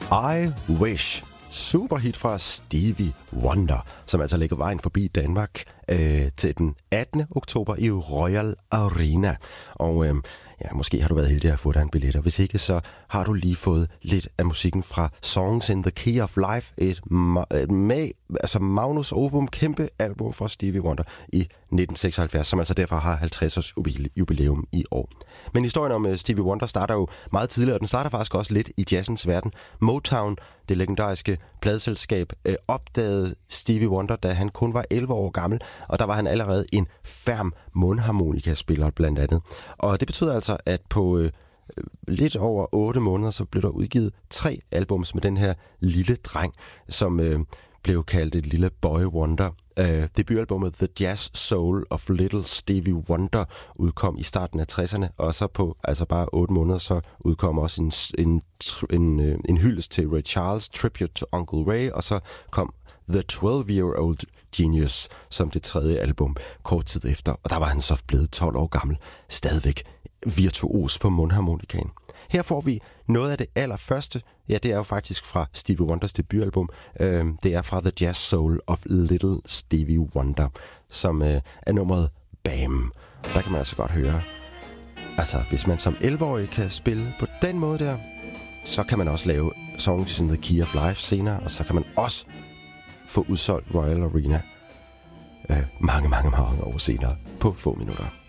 I Wish. Superhit fra Stevie Wonder, som altså lægger vejen forbi Danmark til den 18. oktober i Royal Arena. Og ja, måske har du været heldig at få dig en billet, og hvis ikke, så har du lige fået lidt af musikken fra Songs in the Key of Life, et Magnus Opum, kæmpe album fra Stevie Wonder i 1976, som altså derfor har 50 års jubilæum i år. Men historien om Stevie Wonder starter jo meget tidligere, og den starter faktisk også lidt i jazzens verden. Motown, det legendariske pladeselskab, opdagede Stevie Wonder, da han kun var 11 år gammel, og der var han allerede en ferm mundharmonikaspiller blandt andet. Og det betyder altså, at på lidt over 8 måneder, så blev der udgivet 3 albums med den her lille dreng, som blev kaldt et lille boy wonder. Debutalbummet The Jazz Soul of Little Stevie Wonder udkom i starten af 60'erne, og så på bare 8 måneder, så udkom også en hyldest til Ray Charles, Tribute to Uncle Ray, og så kom The 12-Year-Old Genius som det 3. album kort tid efter, og der var han så blevet 12 år gammel, stadigvæk virtuos på mundharmonikaen. Her får vi noget af det allerførste. Ja, det er jo faktisk fra Stevie Wonders debutalbum. Det er fra The Jazz Soul of Little Stevie Wonder, som er nummeret Bam. Der kan man altså godt høre. Altså, hvis man som 11-årig kan spille på den måde der, så kan man også lave Songs in the Key of Life senere, og så kan man også få udsolgt Royal Arena mange år senere på få minutter.